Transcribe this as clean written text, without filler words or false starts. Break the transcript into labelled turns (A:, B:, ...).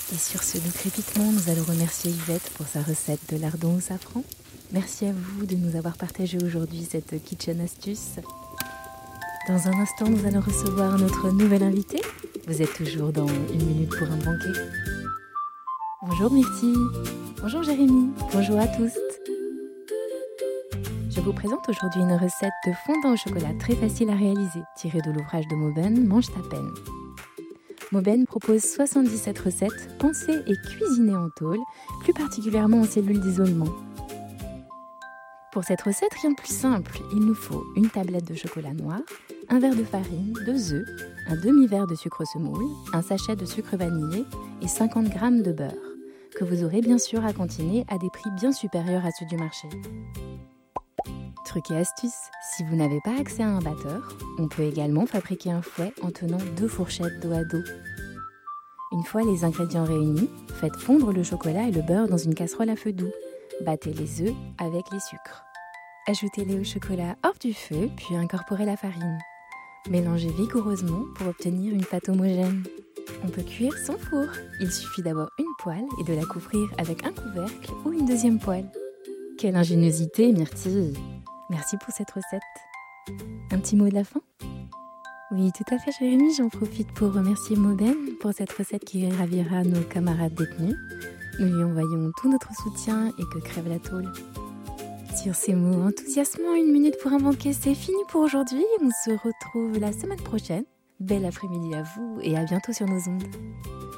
A: Et sur ce doux crépitement, nous allons remercier Yvette pour sa recette de lardons au safran. Merci à vous de nous avoir partagé aujourd'hui cette kitchen astuce. Dans un instant, nous allons recevoir notre nouvel invité. Vous êtes toujours dans Une minute pour un banquet. Bonjour Myrtille. Bonjour Jérémy. Bonjour à tous. Je vous présente aujourd'hui une recette de fondant au chocolat très facile à réaliser, tirée de l'ouvrage de Mauben, Mange ta peine. Mauben propose 77 recettes pensées et cuisinées en tôle, plus particulièrement en cellules d'isolement. Pour cette recette, rien de plus simple. Il nous faut une tablette de chocolat noir, un verre de farine, 2 œufs, un demi-verre de sucre semoule, un sachet de sucre vanillé et 50 g de beurre, que vous aurez bien sûr à cantiner à des prix bien supérieurs à ceux du marché. Truc et astuce, si vous n'avez pas accès à un batteur, on peut également fabriquer un fouet en tenant 2 fourchettes dos à dos. Une fois les ingrédients réunis, faites fondre le chocolat et le beurre dans une casserole à feu doux. Battez les œufs avec les sucres. Ajoutez-les au chocolat hors du feu, puis incorporez la farine. Mélangez vigoureusement pour obtenir une pâte homogène. On peut cuire sans four. Il suffit d'avoir une poêle et de la couvrir avec un couvercle ou une deuxième poêle. Quelle ingéniosité, Myrtille! Merci pour cette recette. Un petit mot de la fin? Oui, tout à fait, Jérémy. J'en profite pour remercier Mauben pour cette recette qui ravira nos camarades détenus. Nous lui envoyons tout notre soutien et que crève la tôle. Sur ces mots enthousiasmants, Une minute pour un banquet, c'est fini pour aujourd'hui. On se retrouve la semaine prochaine. Bel après-midi à vous et à bientôt sur nos ondes.